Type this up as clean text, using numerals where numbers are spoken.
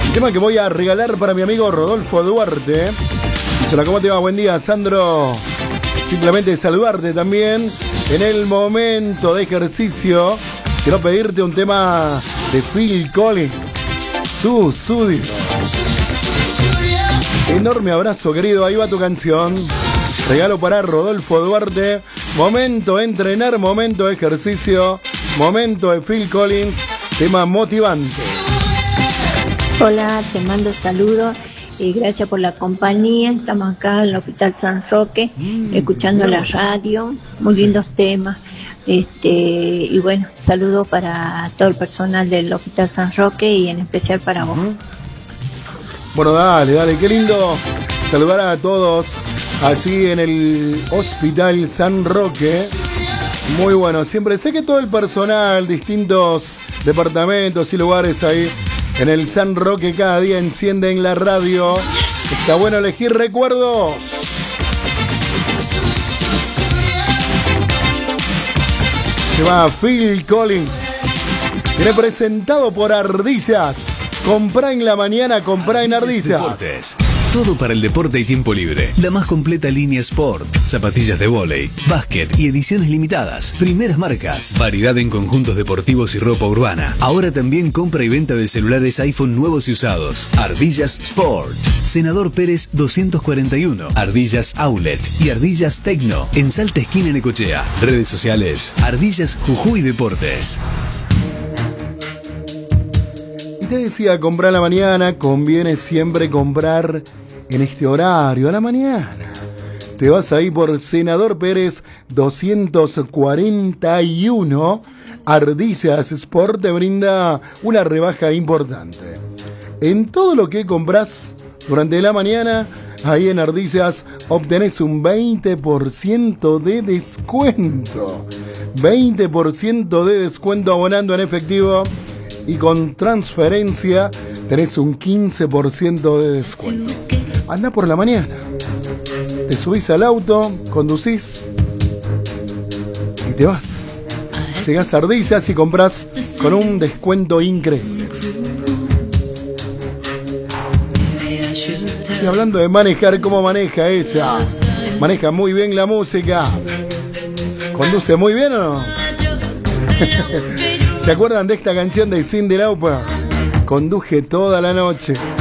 Tema que voy a regalar para mi amigo Rodolfo Duarte. Hola, ¿cómo te va? Buen día, Sandro. Simplemente saludarte también. En el momento de ejercicio, quiero pedirte un tema de Phil Collins. Sudio. Enorme abrazo, querido. Ahí va tu canción. Regalo para Rodolfo Duarte. Momento de entrenar, momento de ejercicio, momento de Phil Collins. Tema motivante. Hola, te mando saludos y gracias por la compañía. Estamos acá en el Hospital San Roque, escuchando la radio, muy lindos temas. Y bueno, saludos para todo el personal del Hospital San Roque y en especial para vos. Bueno, dale, qué lindo saludar a todos así en el Hospital San Roque. Muy bueno, siempre sé que todo el personal, distintos departamentos y lugares ahí en el San Roque cada día encienden la radio. Está bueno elegir recuerdo. Se va Phil Collins. Viene presentado por Ardillas. Comprá en la mañana, comprá en Ardillas. Deportes. Todo para el deporte y tiempo libre. La más completa línea Sport. Zapatillas de vóley, básquet y ediciones limitadas. Primeras marcas. Variedad en conjuntos deportivos y ropa urbana. Ahora también compra y venta de celulares iPhone nuevos y usados. Ardillas Sport. Senador Pérez 241. Ardillas Outlet y Ardillas Tecno. En Salta Esquina Necochea. Redes sociales. Ardillas Jujuy Deportes. Te decía, comprar a la mañana, conviene siempre comprar en este horario, a la mañana. Te vas ahí por Senador Pérez 241. Ardillas Sport te brinda una rebaja importante. En todo lo que compras durante la mañana, ahí en Ardillas obtenés un 20% de descuento. 20% de descuento abonando en efectivo. Y con transferencia tenés un 15% de descuento. Anda por la mañana. Te subís al auto, conducís y te vas. Llegás a Ardillas y comprás con un descuento increíble. Y hablando de manejar, ¿cómo maneja ella? Maneja muy bien la música. ¿Conduce muy bien o no? ¿Se acuerdan de esta canción de Cyndi Lauper? Conduje toda la noche.